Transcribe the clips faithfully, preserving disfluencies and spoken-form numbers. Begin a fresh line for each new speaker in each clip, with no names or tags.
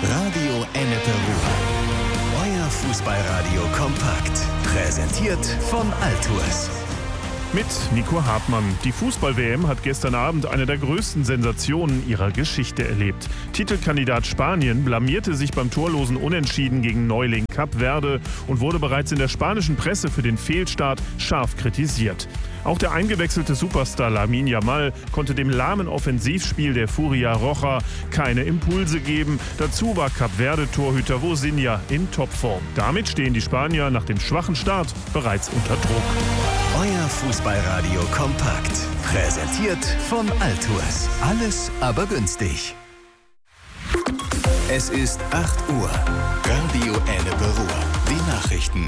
Radio Ennepe Ruhr. Euer Fußballradio kompakt. Präsentiert von Altours.
Mit Nico Hartmann. Die Fußball-W M hat gestern Abend eine der größten Sensationen ihrer Geschichte erlebt. Titelkandidat Spanien blamierte sich beim torlosen Unentschieden gegen Neuling Kap Verde und wurde bereits in der spanischen Presse für den Fehlstart scharf kritisiert. Auch der eingewechselte Superstar Lamine Yamal konnte dem lahmen Offensivspiel der Furia Roja keine Impulse geben. Dazu war Kap Verde-Torhüter Vozinha in Topform. Damit stehen die Spanier nach dem schwachen Start bereits unter Druck.
Euer Fußballradio kompakt. Präsentiert von Altours. Alles aber günstig. Es ist acht Uhr. Radio Ennepe Ruhr. Die Nachrichten.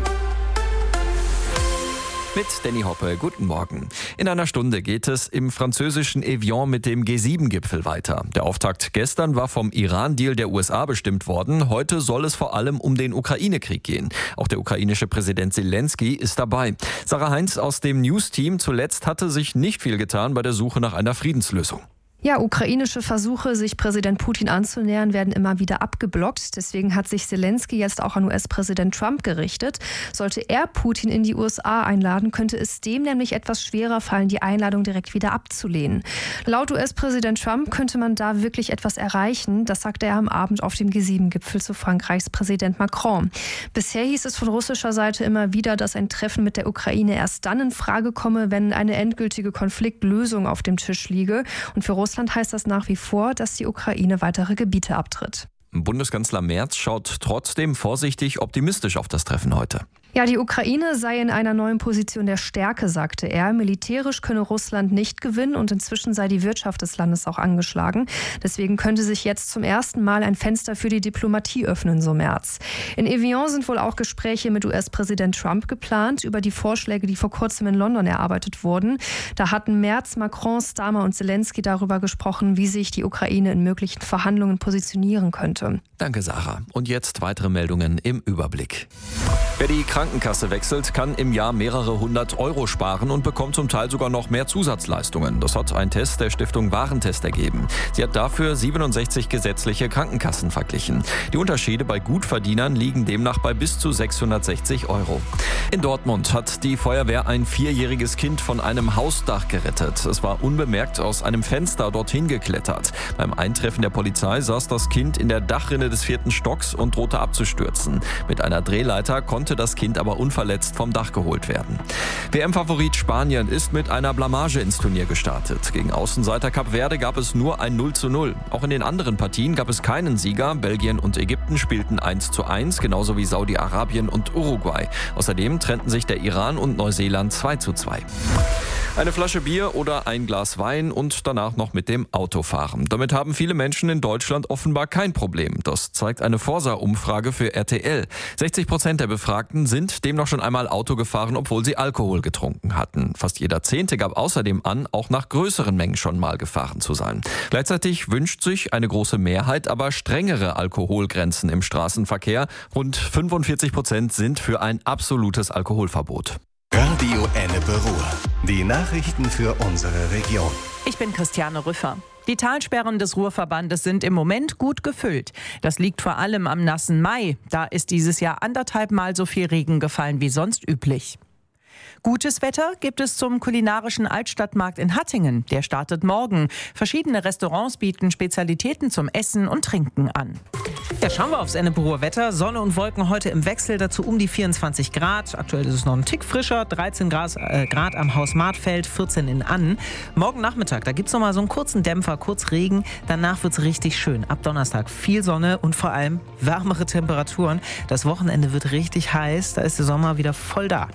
Mit Danny Hoppe, guten Morgen. In einer Stunde geht es im französischen Evian mit dem G sieben Gipfel weiter. Der Auftakt gestern war vom Iran-Deal der U S A bestimmt worden. Heute soll es vor allem um den Ukraine-Krieg gehen. Auch der ukrainische Präsident Zelensky ist dabei. Sarah Heinz aus dem News-Team. Zuletzt hatte sich nicht viel getan bei der Suche nach einer Friedenslösung.
Ja, ukrainische Versuche, sich Präsident Putin anzunähern, werden immer wieder abgeblockt. Deswegen hat sich Zelensky jetzt auch an U S-Präsident Trump gerichtet. Sollte er Putin in die U S A einladen, könnte es dem nämlich etwas schwerer fallen, die Einladung direkt wieder abzulehnen. Laut U S-Präsident Trump könnte man da wirklich etwas erreichen. Das sagte er am Abend auf dem G sieben Gipfel zu Frankreichs Präsident Macron. Bisher hieß es von russischer Seite immer wieder, dass ein Treffen mit der Ukraine erst dann in Frage komme, wenn eine endgültige Konfliktlösung auf dem Tisch liege. Und für Russland Russland heißt das nach wie vor, dass die Ukraine weitere Gebiete abtritt.
Bundeskanzler Merz schaut trotzdem vorsichtig optimistisch auf das Treffen heute.
Ja, die Ukraine sei in einer neuen Position der Stärke, sagte er. Militärisch könne Russland nicht gewinnen und inzwischen sei die Wirtschaft des Landes auch angeschlagen. Deswegen könnte sich jetzt zum ersten Mal ein Fenster für die Diplomatie öffnen, so Merz. In Evian sind wohl auch Gespräche mit U S-Präsident Trump geplant über die Vorschläge, die vor kurzem in London erarbeitet wurden. Da hatten Merz, Macron, Starmer und Zelensky darüber gesprochen, wie sich die Ukraine in möglichen Verhandlungen positionieren könnte.
Danke, Sarah. Und jetzt weitere Meldungen im Überblick. Wer die Krankenkasse wechselt, kann im Jahr mehrere hundert Euro sparen und bekommt zum Teil sogar noch mehr Zusatzleistungen. Das hat ein Test der Stiftung Warentest ergeben. Sie hat dafür siebenundsechzig gesetzliche Krankenkassen verglichen. Die Unterschiede bei Gutverdienern liegen demnach bei bis zu sechshundertsechzig Euro. In Dortmund hat die Feuerwehr ein vierjähriges Kind von einem Hausdach gerettet. Es war unbemerkt aus einem Fenster dorthin geklettert. Beim Eintreffen der Polizei saß das Kind in der Dachrinne des vierten Stocks und drohte abzustürzen. Mit einer Drehleiter konnte das Kind aber unverletzt vom Dach geholt werden. W M-Favorit Spanien ist mit einer Blamage ins Turnier gestartet. Gegen Außenseiter Kap Verde gab es nur ein null zu null. Auch in den anderen Partien gab es keinen Sieger. Belgien und Ägypten spielten eins zu eins, genauso wie Saudi-Arabien und Uruguay. Außerdem trennten sich der Iran und Neuseeland zwei zu zwei. Eine Flasche Bier oder ein Glas Wein und danach noch mit dem Auto fahren. Damit haben viele Menschen in Deutschland offenbar kein Problem. Das zeigt eine Forsa-Umfrage für R T L. sechzig Prozent der Befragten sind demnach schon einmal Auto gefahren, obwohl sie Alkohol getrunken hatten. Fast jeder Zehnte gab außerdem an, auch nach größeren Mengen schon mal gefahren zu sein. Gleichzeitig wünscht sich eine große Mehrheit aber strengere Alkoholgrenzen im Straßenverkehr. Rund fünfundvierzig Prozent sind für ein absolutes Alkoholverbot.
Radio Ennepe Ruhr. Die Nachrichten für unsere Region.
Ich bin Christiane Rüffer. Die Talsperren des Ruhrverbandes sind im Moment gut gefüllt. Das liegt vor allem am nassen Mai. Da ist dieses Jahr anderthalb Mal so viel Regen gefallen wie sonst üblich. Gutes Wetter gibt es zum kulinarischen Altstadtmarkt in Hattingen. Der startet morgen. Verschiedene Restaurants bieten Spezialitäten zum Essen und Trinken an.
Ja, schauen wir aufs Ennepe Ruhr Wetter. Sonne und Wolken heute im Wechsel, dazu um die vierundzwanzig Grad. Aktuell ist es noch ein Tick frischer, dreizehn Grad, äh, Grad am Haus Martfeld, vierzehn in Annen. Morgen Nachmittag, da gibt es noch mal so einen kurzen Dämpfer, kurz Regen. Danach wird es richtig schön. Ab Donnerstag viel Sonne und vor allem wärmere Temperaturen. Das Wochenende wird richtig heiß, da ist der Sommer wieder voll da.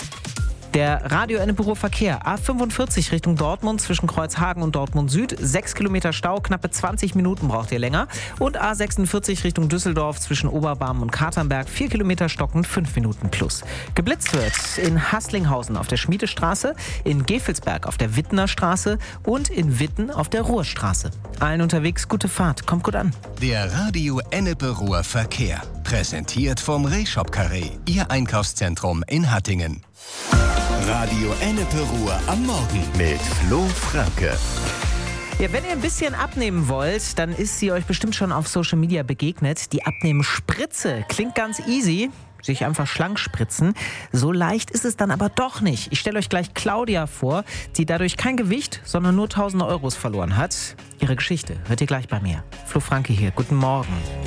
Der Radio Ennepe Ruhr Verkehr. A fünfundvierzig Richtung Dortmund zwischen Kreuzhagen und Dortmund Süd. sechs Kilometer Stau, knappe zwanzig Minuten braucht ihr länger. Und A sechsundvierzig Richtung Düsseldorf zwischen Oberbarm und Katernberg. vier Kilometer Stocken, fünf Minuten plus. Geblitzt wird in Haßlinghausen auf der Schmiedestraße, in Gevelsberg auf der Wittener Straße und in Witten auf der Ruhrstraße. Allen unterwegs gute Fahrt, kommt gut an.
Der Radio Ennepe Ruhr Verkehr. Präsentiert vom Rehshop Carré, Ihr Einkaufszentrum in Hattingen. Radio Ennepe Ruhr am Morgen mit Flo Franke.
Ja, wenn ihr ein bisschen abnehmen wollt, dann ist sie euch bestimmt schon auf Social Media begegnet. Die Abnehmspritze klingt ganz easy. Sich einfach schlank spritzen. So leicht ist es dann aber doch nicht. Ich stelle euch gleich Claudia vor, die dadurch kein Gewicht, sondern nur tausende Euros verloren hat. Ihre Geschichte hört ihr gleich bei mir. Flo Franke hier, guten Morgen.